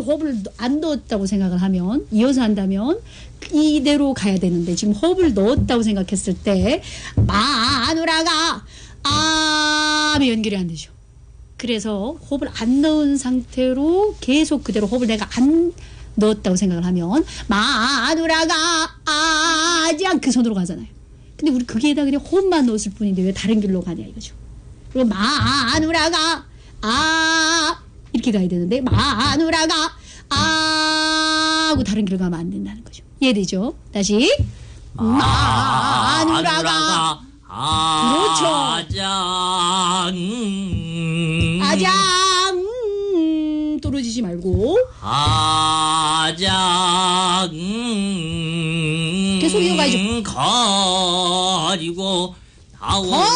호흡을 안 넣었다고 생각을 하면 이어서 한다면 이대로 가야 되는데 지금 호흡을 넣었다고 생각했을 때 마누라가 하면 연결이 안 되죠. 그래서 호흡을 안 넣은 상태로 계속 그대로 호흡을 내가 안 넣었다고 생각을 하면 마누라가 아장 그 손으로 가잖아요. 근데 우리 거기에다 그냥 호흡만 넣었을 뿐인데 왜 다른 길로 가냐 이거죠. 그리고 마누라가 이렇게 가야 되는데 마누라가 하고 다른 길로 가면 안 된다는 거죠. 이해되죠? 다시 마누라가 그렇죠. 아장 떨어지지 말고 아장 계속 이어가야죠. 가지고 나오